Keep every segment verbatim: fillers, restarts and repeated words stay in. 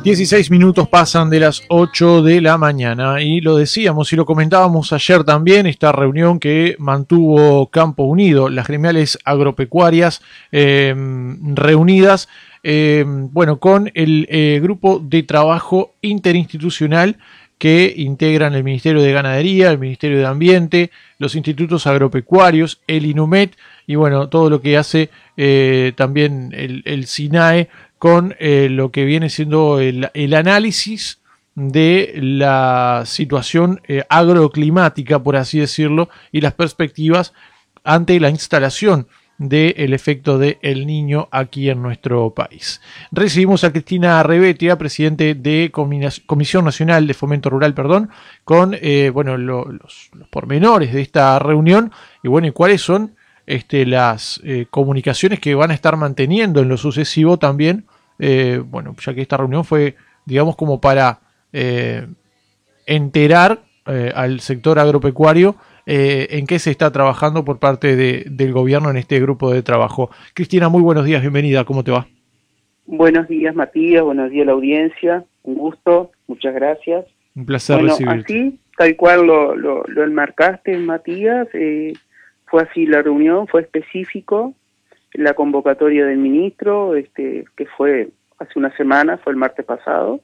dieciséis minutos pasan de las ocho de la mañana y lo decíamos y lo comentábamos ayer también, esta reunión que mantuvo Campo Unido, las gremiales agropecuarias eh, reunidas, eh, bueno, con el eh, grupo de trabajo interinstitucional que integran el Ministerio de Ganadería, el Ministerio de Ambiente, los institutos agropecuarios, el INUMET y bueno, todo lo que hace eh, también el, el SINAE con eh, lo que viene siendo el, el análisis de la situación eh, agroclimática, por así decirlo, y las perspectivas ante la instalación del efecto de El Niño aquí en nuestro país. Recibimos a Cristina Rebetia, presidente de Comisión Nacional de Fomento Rural, perdón, con eh, bueno, lo, los, los pormenores de esta reunión y bueno, y cuáles son este, las eh, comunicaciones que van a estar manteniendo en lo sucesivo también. Eh, bueno, ya que esta reunión fue, digamos, como para eh, enterar eh, al sector agropecuario eh, en qué se está trabajando por parte de, del gobierno en este grupo de trabajo. Cristina, muy buenos días, bienvenida, ¿cómo te va? Buenos días, Matías, buenos días a la audiencia, un gusto, muchas gracias. Un placer bueno, recibirte. Así, tal cual lo, lo, lo enmarcaste, Matías, eh, fue así la reunión, fue específico. La convocatoria del ministro, este, que fue hace una semana, fue el martes pasado,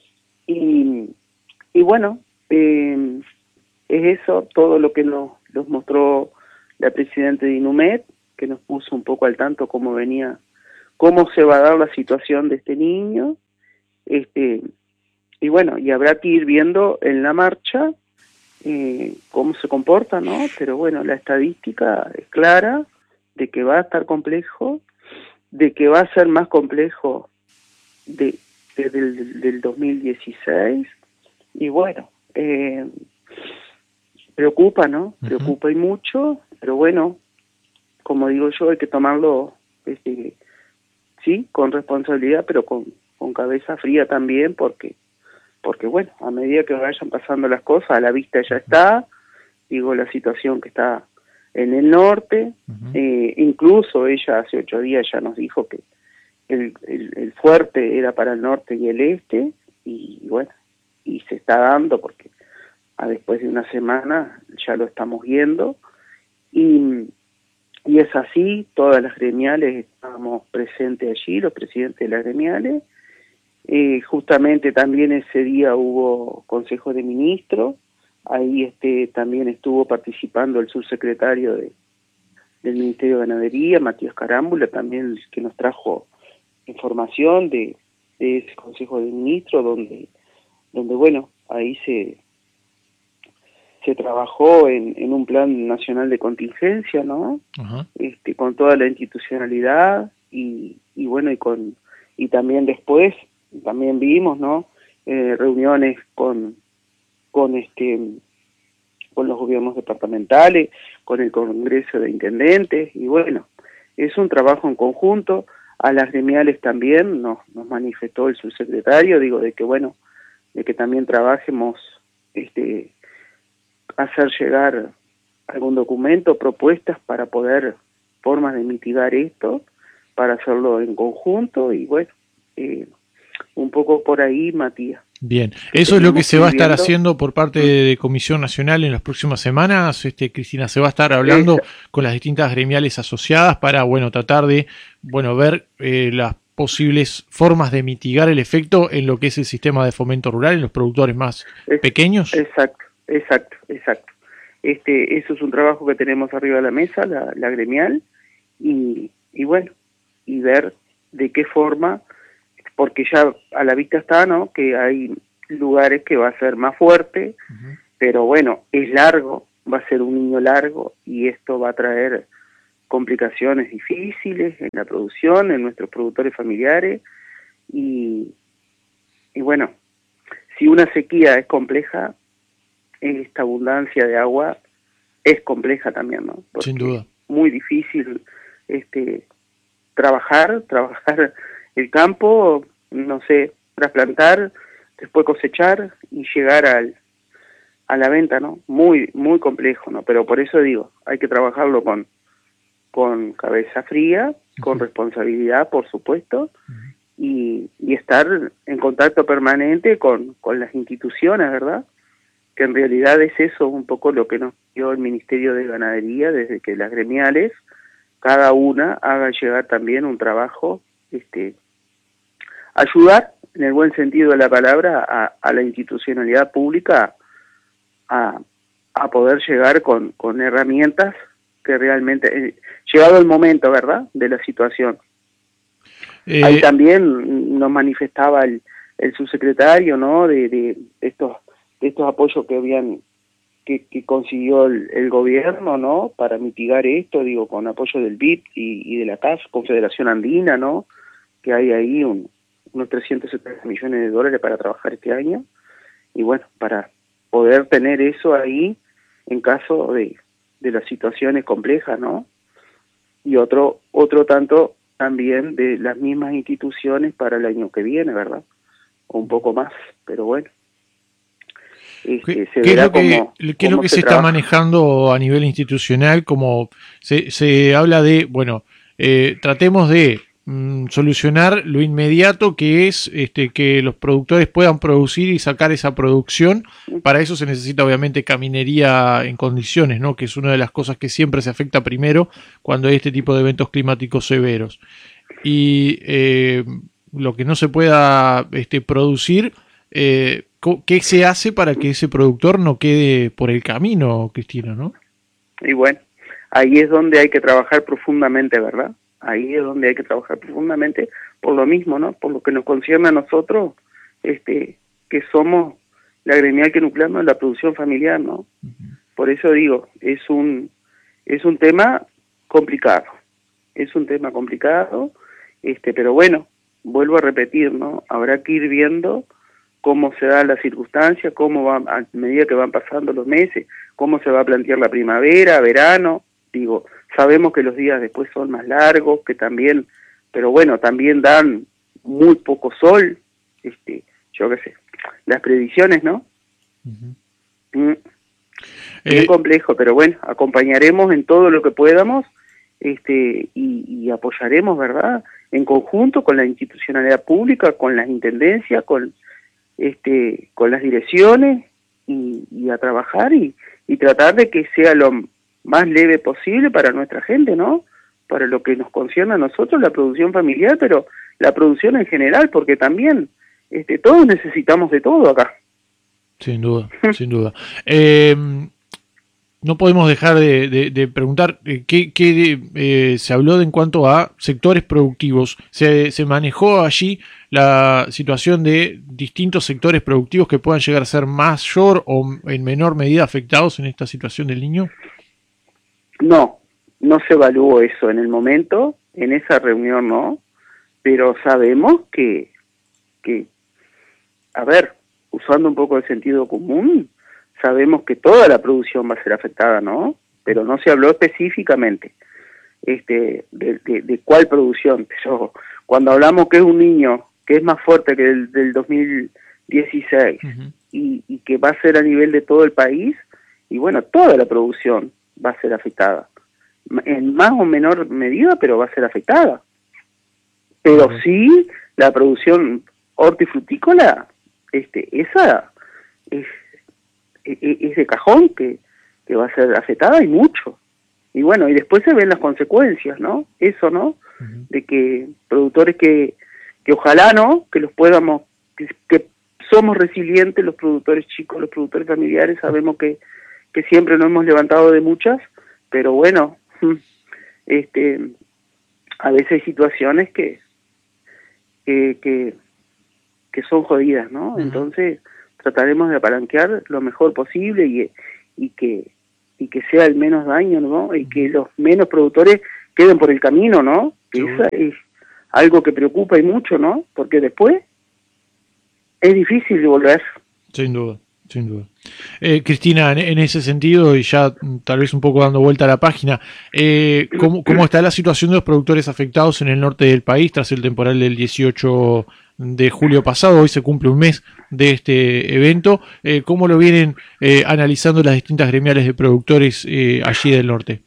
y, y bueno, eh, es eso, todo lo que nos, nos mostró la presidenta de INUMET, que nos puso un poco al tanto cómo venía, cómo se va a dar la situación de este niño, este, y bueno, y habrá que ir viendo en la marcha eh, cómo se comporta, ¿no? Pero bueno, la estadística es clara, de que va a estar complejo, de que va a ser más complejo de, de, del, del dos mil dieciséis, y bueno, eh, preocupa, ¿no? Uh-huh. Preocupa y mucho, pero bueno, como digo yo, hay que tomarlo, este, sí, con responsabilidad, pero con, con cabeza fría también, porque, porque bueno, a medida que vayan pasando las cosas, a la vista ya está, digo, la situación que está en el norte, uh-huh. eh, incluso ella hace ocho días ya nos dijo que el, el, el fuerte era para el norte y el este, y bueno, y se está dando porque a después de una semana ya lo estamos viendo, y, y es así, todas las gremiales estábamos presentes allí, los presidentes de las gremiales, eh, justamente también ese día hubo consejo de ministros. Ahí este también estuvo participando el subsecretario de, del Ministerio de Ganadería, Matías Carámbula, también que nos trajo información de, de ese Consejo de Ministros, donde, donde bueno, ahí se se trabajó en, en un plan nacional de contingencia, ¿no? Uh-huh. Este, con toda la institucionalidad y, y bueno, y con y también después, también vimos, ¿no? Eh, reuniones con con este con los gobiernos departamentales, con el Congreso de Intendentes, y bueno, es un trabajo en conjunto. A las gremiales también nos, nos manifestó el subsecretario, digo, de que bueno, de que también trabajemos, este, hacer llegar algún documento, propuestas para poder, formas de mitigar esto, para hacerlo en conjunto, y bueno, eh, un poco por ahí, Matías. Bien, ¿eso es lo que se va a estar haciendo por parte de Comisión Nacional en las próximas semanas? Este, Cristina, ¿se va a estar hablando Esa. con las distintas gremiales asociadas para, bueno, tratar de, bueno, ver eh, las posibles formas de mitigar el efecto en lo que es el sistema de fomento rural, en los productores más es, pequeños? Exacto, exacto, exacto. Este, eso es un trabajo que tenemos arriba de la mesa, la, la gremial, y, y bueno, y ver de qué forma, porque ya a la vista está, ¿no?, que hay lugares que va a ser más fuerte, uh-huh. pero bueno, es largo, va a ser un niño largo, y esto va a traer complicaciones difíciles en la producción, en nuestros productores familiares, y, y bueno, si una sequía es compleja, esta abundancia de agua es compleja también, ¿no? Porque sin duda. Es muy difícil este, trabajar, trabajar el campo, no sé, trasplantar, después cosechar y llegar al, a la venta, ¿no? Muy, muy complejo, ¿no? Pero por eso digo, hay que trabajarlo con, con cabeza fría, uh-huh. con responsabilidad, por supuesto, uh-huh. y, y estar en contacto permanente con, con las instituciones, ¿verdad? Que en realidad es eso un poco lo que nos dio el Ministerio de Ganadería, desde que las gremiales, cada una haga llegar también un trabajo, este, ayudar, en el buen sentido de la palabra, a, a la institucionalidad pública a, a poder llegar con, con herramientas que realmente, eh, llegado el momento, ¿verdad?, de la situación. Eh, Ahí también nos manifestaba el, el subsecretario, ¿no?, de, de estos de estos apoyos que habían que, que consiguió el, el gobierno, ¿no?, para mitigar esto, digo, con apoyo del B I P y, y de la C A F, Confederación Andina, ¿no?, que hay ahí un, unos trescientos setenta millones de dólares para trabajar este año, y bueno, para poder tener eso ahí en caso de, de las situaciones complejas, ¿no? Y otro otro tanto también de las mismas instituciones para el año que viene, ¿verdad? O un poco más, pero bueno. Este, se ¿Qué, es lo que, cómo, ¿qué es lo que se, se está manejando a nivel institucional? Como se, se habla de, bueno, eh, tratemos de mm, solucionar lo inmediato, que es este, que los productores puedan producir y sacar esa producción. Para eso se necesita obviamente caminería en condiciones, ¿no?, que es una de las cosas que siempre se afecta primero cuando hay este tipo de eventos climáticos severos. Y eh, lo que no se pueda este, producir, eh, ¿qué se hace para que ese productor no quede por el camino, Cristina, no? Y bueno, ahí es donde hay que trabajar profundamente, ¿verdad? Ahí es donde hay que trabajar profundamente por lo mismo, ¿no? Por lo que nos concierne a nosotros, este, que somos la gremial que nucleamos la producción familiar, ¿no? Uh-huh. Por eso digo, es un es un tema complicado, es un tema complicado, este, pero bueno, vuelvo a repetir, ¿no? Habrá que ir viendo cómo se da la circunstancia, cómo va, a medida que van pasando los meses, cómo se va a plantear la primavera, verano, digo, sabemos que los días después son más largos, que también, pero bueno, también dan muy poco sol, este, yo qué sé, las predicciones, ¿no? Uh-huh. Mm. Bien eh, complejo, pero bueno, acompañaremos en todo lo que podamos, este, y, y apoyaremos, ¿verdad?, en conjunto con la institucionalidad pública, con las intendencias, con este con las direcciones, y, y a trabajar y, y tratar de que sea lo más leve posible para nuestra gente, ¿no? Para lo que nos concierne a nosotros, la producción familiar, pero la producción en general, porque también este todos necesitamos de todo acá. Sin duda, sin duda. Eh, no podemos dejar de, de, de preguntar eh, qué, qué eh, se habló de en cuanto a sectores productivos. Se, se manejó allí la situación de distintos sectores productivos que puedan llegar a ser mayor o en menor medida afectados en esta situación del Niño. No, no se evaluó eso en el momento, en esa reunión no, pero sabemos que, que a ver, usando un poco el sentido común, sabemos que toda la producción va a ser afectada, ¿no? Pero no se habló específicamente este, de, de, de cuál producción. Pero cuando hablamos que es un niño que es más fuerte que el del dos mil dieciséis, uh-huh, y, y que va a ser a nivel de todo el país, y bueno, toda la producción va a ser afectada. En más o menor medida, pero va a ser afectada. Pero uh-huh, sí, la producción hortifrutícola, este, esa es... es de cajón que, que va a ser afectada y mucho. Y bueno, y después se ven las consecuencias, ¿no? Eso, ¿no? Uh-huh. De que productores que, que ojalá, ¿no? Que los podamos, que, que somos resilientes los productores chicos, los productores familiares, sabemos que, que siempre nos hemos levantado de muchas, pero bueno, este, a veces hay situaciones que, que, que, que son jodidas, ¿no? Uh-huh. Entonces trataremos de apalanquear lo mejor posible y, y que y que sea el menos daño, ¿no? Y que los menos productores queden por el camino, ¿no? Sí. Esa es algo que preocupa y mucho, ¿no? Porque después es difícil de volver. Sin duda, sin duda. Eh, Cristina, en, en ese sentido, y ya tal vez un poco dando vuelta a la página, eh, ¿cómo, ¿cómo está la situación de los productores afectados en el norte del país tras el temporal del dieciocho de julio pasado? Hoy se cumple un mes de este evento. Eh, ¿Cómo lo vienen eh, analizando las distintas gremiales de productores eh, allí del norte?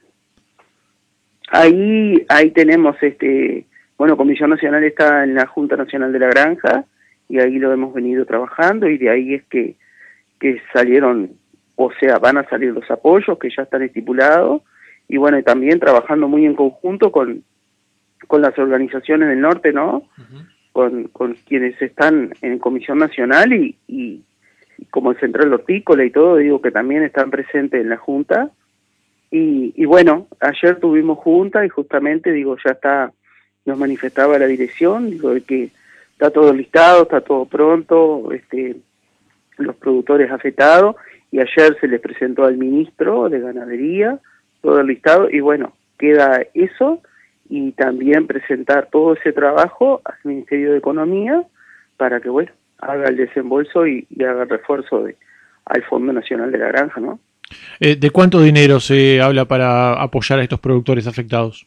Ahí ahí tenemos, este bueno, Comisión Nacional está en la Junta Nacional de la Granja, y ahí lo hemos venido trabajando, y de ahí es que, que salieron, o sea, van a salir los apoyos que ya están estipulados, y bueno, y también trabajando muy en conjunto con, con las organizaciones del norte, ¿no? Uh-huh. Con, con quienes están en Comisión Nacional y, y, y como el Central Hortícola y todo, digo que también están presentes en la Junta. Y, y bueno, ayer tuvimos Junta y justamente, digo, ya está, nos manifestaba la dirección, digo, de que está todo listado, está todo pronto, este, los productores afectados, y ayer se les presentó al ministro de Ganadería todo el listado, y bueno, queda eso, y también presentar todo ese trabajo al Ministerio de Economía para que, bueno, haga el desembolso y, y haga el refuerzo de, al Fondo Nacional de la Granja, ¿no? Eh, ¿De cuánto dinero se habla para apoyar a estos productores afectados?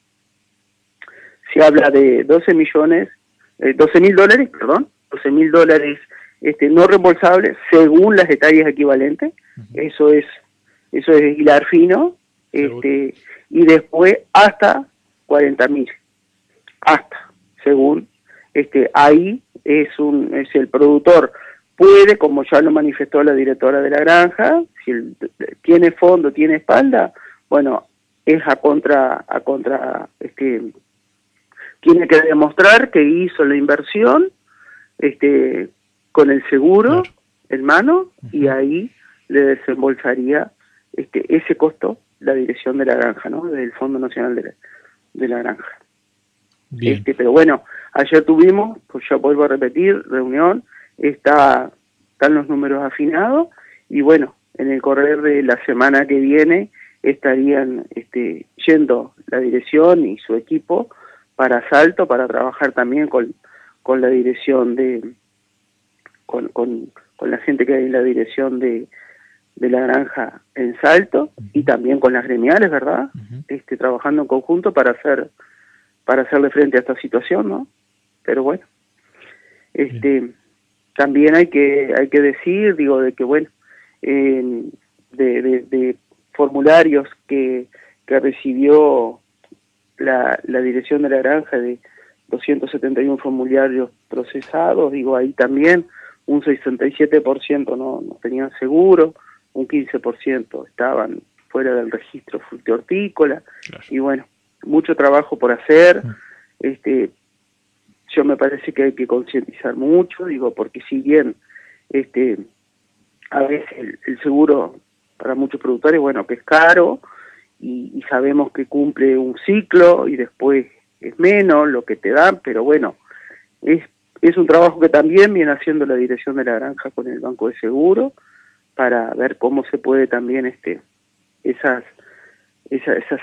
Se habla de doce millones, eh, doce mil dólares, perdón, doce mil dólares este, no reembolsables según las hectáreas equivalentes. Uh-huh. Eso es, eso es hilar fino, este, y después hasta cuarenta mil, hasta, según, este, ahí es un, es el productor puede, como ya lo manifestó la directora de la granja, si el, tiene fondo, tiene espalda, bueno, es a contra, a contra, este, tiene que demostrar que hizo la inversión, este, con el seguro, claro, en mano, uh-huh, y ahí le desembolsaría, este, ese costo la dirección de la granja, ¿no? Del Fondo Nacional de la, de la Granja. Bien. Este, pero bueno, ayer tuvimos, pues ya vuelvo a repetir, reunión, está, están los números afinados, y bueno, en el correr de la semana que viene estarían este, yendo la dirección y su equipo para Salto, para trabajar también con, con la dirección de, con, con, con la gente que hay en la dirección de, de la granja en Salto, uh-huh, y también con las gremiales, ¿verdad? Uh-huh. Este, trabajando en conjunto para hacer, para hacerle frente a esta situación, ¿no? Pero bueno, este, uh-huh, también hay que, hay que decir, digo, de que bueno, eh, de, de, de formularios que, que recibió la, la dirección de la granja, de doscientos setenta y uno formularios procesados, digo, ahí también un sesenta y siete por ciento no, no tenían seguro, un quince por ciento estaban fuera del registro frutihortícola, claro, y bueno, mucho trabajo por hacer. Uh-huh. este yo me parece que hay que concientizar mucho, digo, porque si bien este a veces el, el seguro para muchos productores, bueno, que es caro, y, y sabemos que cumple un ciclo y después es menos lo que te dan, pero bueno, es, es un trabajo que también viene haciendo la dirección de la granja con el Banco de Seguro, para ver cómo se puede también este esas esas, esas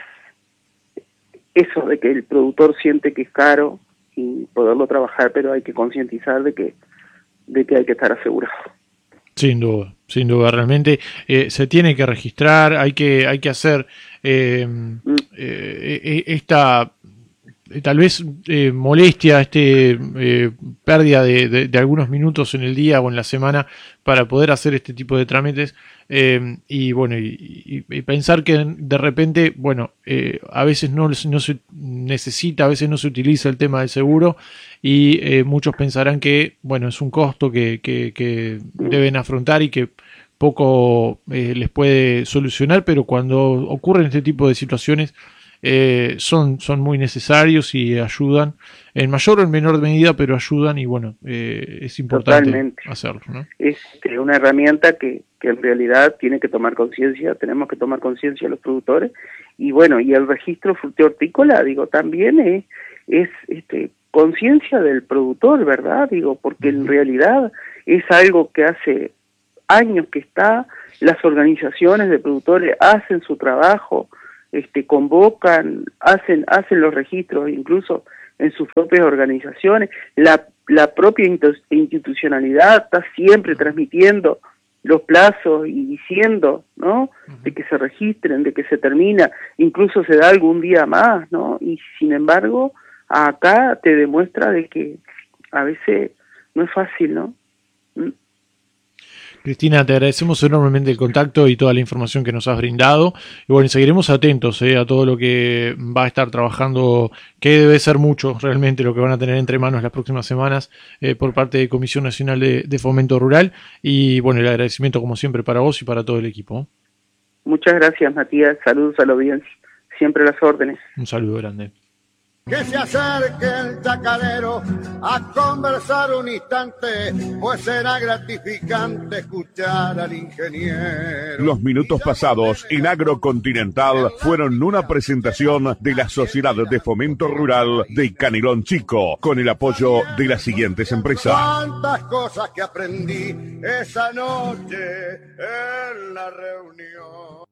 eso de que el productor siente que es caro y poderlo trabajar, pero hay que concientizar de que de que hay que estar asegurado. Sin duda, sin duda, realmente eh, se tiene que registrar, hay que hay que hacer eh, mm. eh, esta tal vez eh, molestia, este eh, pérdida de, de, de algunos minutos en el día o en la semana para poder hacer este tipo de trámites, eh, y bueno, y, y, y pensar que de repente, bueno, eh, a veces no, no se necesita, a veces no se utiliza el tema del seguro, y eh, muchos pensarán que, bueno, es un costo que, que, que deben afrontar y que poco eh, les puede solucionar, pero cuando ocurren este tipo de situaciones, Eh, son, son muy necesarios y ayudan en mayor o en menor medida, pero ayudan, y bueno, eh, es importante Totalmente. hacerlo, ¿no? Es una herramienta que, que en realidad tiene que tomar conciencia, tenemos que tomar conciencia los productores, y bueno, y el registro frutihortícola, digo, también es, es este, conciencia del productor, ¿verdad? Digo, porque en realidad es algo que hace años que está, las organizaciones de productores hacen su trabajo, Este, convocan, hacen, hacen los registros incluso en sus propias organizaciones, la, la propia institucionalidad está siempre transmitiendo los plazos y diciendo, ¿no?, uh-huh, de que se registren, de que se termina, incluso se da algún día más, ¿no?, y sin embargo, acá te demuestra de que a veces no es fácil, ¿no? ¿Mm? Cristina, te agradecemos enormemente el contacto y toda la información que nos has brindado. Y bueno, seguiremos atentos eh, a todo lo que va a estar trabajando, que debe ser mucho realmente lo que van a tener entre manos las próximas semanas eh, por parte de Comisión Nacional de, de Fomento Rural. Y bueno, el agradecimiento como siempre para vos y para todo el equipo. Muchas gracias, Matías. Saludos a la audiencia. Siempre a las órdenes. Un saludo grande. Que se acerque el chacarero a conversar un instante, pues será gratificante escuchar al ingeniero. Los minutos pasados en Agrocontinental fueron una presentación de la Sociedad de Fomento Rural de Canelón Chico, con el apoyo de las siguientes empresas. Cuántas cosas que aprendí esa noche en la reunión.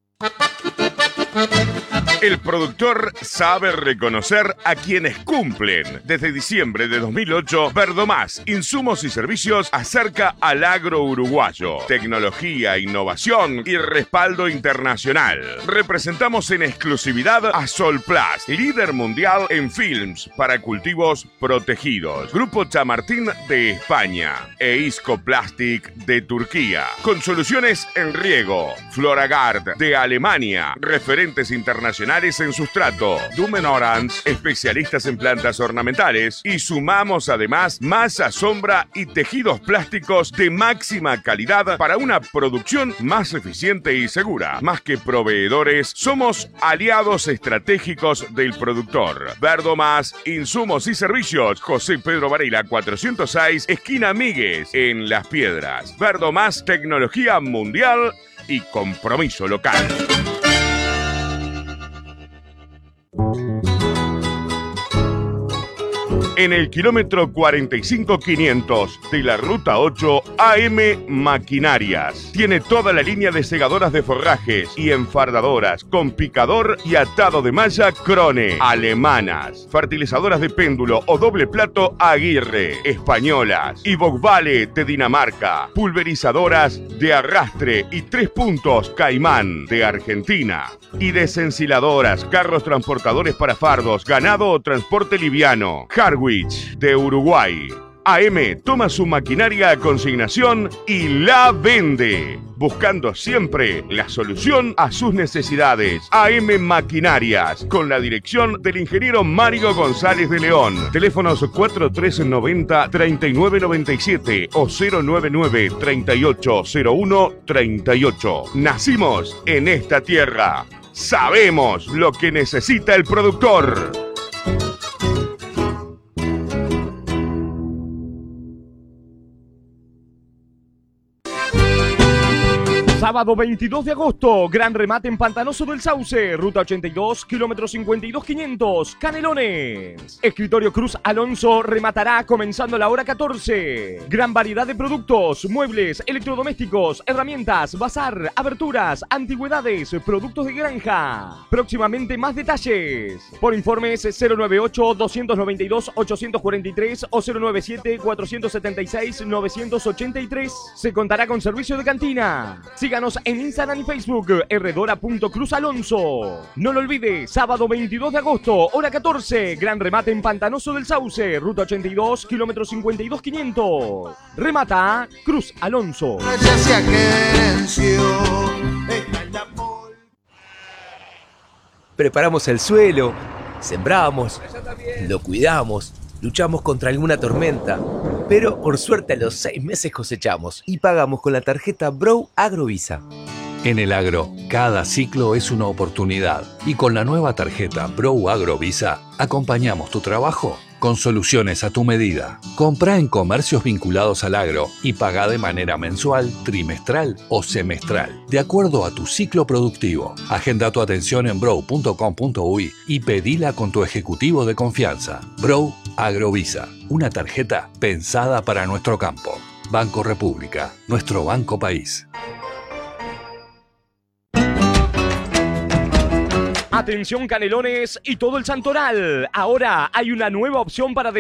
El productor sabe reconocer a quienes cumplen. Desde diciembre de dos mil ocho, Verdomás, insumos y servicios acerca al agro uruguayo. Tecnología, innovación y respaldo internacional. Representamos en exclusividad a Solplast, líder mundial en films para cultivos protegidos. Grupo Chamartín de España e Isco Plastic de Turquía. Con soluciones en riego. Floragard de Alemania. Referentes internacionales en sustrato. Dumen Orange, especialistas en plantas ornamentales. Y sumamos además masa, sombra y tejidos plásticos de máxima calidad para una producción más eficiente y segura. Más que proveedores, somos aliados estratégicos del productor. Verdomás, insumos y servicios. José Pedro Varela cuatrocientos seis, esquina Míguez, en Las Piedras. Verdomás, tecnología mundial y compromiso local. En el kilómetro cuarenta y cinco quinientos de la Ruta ocho, A M Maquinarias. Tiene toda la línea de segadoras de forrajes y enfardadoras con picador y atado de malla Krone, alemanas. Fertilizadoras de péndulo o doble plato Aguirre, españolas. Y Vogvale de Dinamarca. Pulverizadoras de arrastre y tres puntos Caimán de Argentina. Y desensiladoras, carros transportadores para fardos, ganado o transporte liviano. Harwich de Uruguay. A M toma su maquinaria a consignación y la vende, buscando siempre la solución a sus necesidades. A M Maquinarias, con la dirección del ingeniero Mario González de León. Teléfonos cuatro tres nueve cero, tres nueve nueve siete o cero nueve nueve, tres ocho cero uno, tres ocho. Nacimos en esta tierra. Sabemos lo que necesita el productor. Sábado veintidós de agosto, gran remate en Pantanoso del Sauce, ruta ochenta y dos, kilómetro cincuenta y dos quinientos, Canelones. Escritorio Cruz Alonso rematará comenzando la hora catorce. Gran variedad de productos, muebles, electrodomésticos, herramientas, bazar, aberturas, antigüedades, productos de granja. Próximamente más detalles. Por informes cero nueve ocho, dos nueve dos, ocho cuatro tres o cero nueve siete, cuatro siete seis, nueve ocho tres. Se contará con servicio de cantina. Síganos en Instagram y Facebook, herredora punto cruz alonso. No lo olvides, sábado veintidós de agosto, hora catorce, gran remate en Pantanoso del Sauce, ruta ochenta y dos, kilómetro cincuenta y dos quinientos. Remata Cruz Alonso. Preparamos el suelo, sembramos, lo cuidamos, luchamos contra alguna tormenta, pero por suerte a los seis meses cosechamos y pagamos con la tarjeta Brow Agrovisa. En el agro, cada ciclo es una oportunidad y con la nueva tarjeta Brow Agrovisa acompañamos tu trabajo con soluciones a tu medida. Comprá en comercios vinculados al agro y pagá de manera mensual, trimestral o semestral, de acuerdo a tu ciclo productivo. Agenda tu atención en brow punto com punto uy y pedila con tu ejecutivo de confianza. Brow Agrovisa, una tarjeta pensada para nuestro campo. Banco República, nuestro banco país. Atención Canelones y todo el Santoral. Ahora hay una nueva opción para